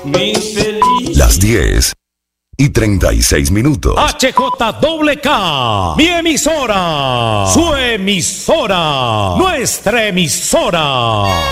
Las 10:36. HJWK, mi emisora, su emisora, nuestra emisora.